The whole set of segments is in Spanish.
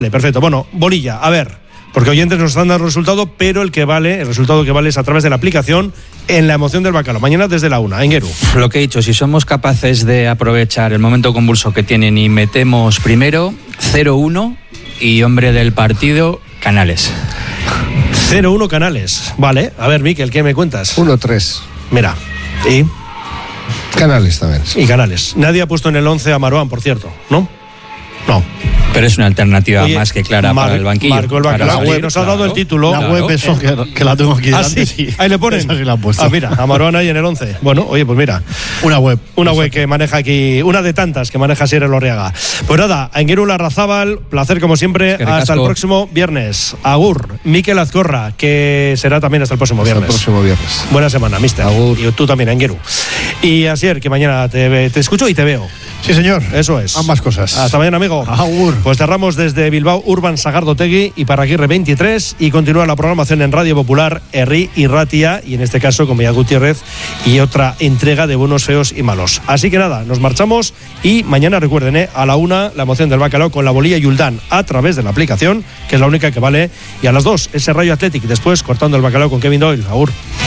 Perfecto. Bueno, bolilla, a ver, porque oyentes nos están dando el resultado, pero el resultado que vale es a través de la aplicación en La Emoción del Bacalao. Mañana desde la 1, Engueru. Lo que he dicho, si somos capaces de aprovechar el momento convulso que tienen y metemos primero 0-1 y hombre del partido, Canales. 0-1 Canales. Vale, a ver, Miquel, ¿qué me cuentas? 1-3. Mira, y Canales también. Y Canales. Nadie ha puesto en el 11 a Marouane, por cierto, ¿no? No. Pero es una alternativa más que clara para el banquillo. Marcó el Bacalao. Para Nos ha dado el título. La web eso que la tengo aquí delante. Sí. Ahí le ponen. Esa sí la han puesto. Mira, a Marouane ahí en el 11. Bueno, oye, pues mira. Una web que maneja aquí, una de tantas que maneja Sierra Lorriaga. Pues nada, Engueru Larrazábal, placer como siempre. Hasta el próximo viernes. Agur, Miquel Azcorra, que será también hasta el próximo viernes. Hasta el próximo viernes. Buena semana, mister. Agur. Y tú también, Engueru. Y Asier, que mañana te escucho y te veo. Sí, señor. Eso es. Ambas cosas. Hasta mañana, amigo. Agur. Pues cerramos desde Bilbao Urban Sagardotegui y Parraguirre 23 y continúa la programación en Radio Popular, Herri y Ratia, y en este caso con Miguel Gutiérrez y otra entrega de Buenos, Feos y Malos. Así que nada, nos marchamos y mañana recuerden, a la 1 La Emoción del Bacalao con la bolilla Yuldán a través de la aplicación, que es la única que vale, y a las 2 ese Rayo Athletic, después cortando el bacalao con Kevin Doyle. Agur.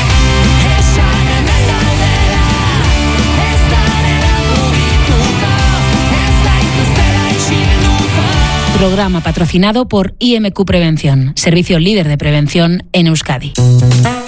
Programa patrocinado por IMQ Prevención, servicio líder de prevención en Euskadi.